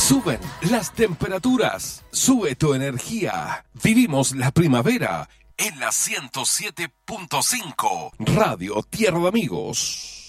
Suben las temperaturas, sube tu energía. Vivimos la primavera en la 107.5 Radio Tierra de Amigos.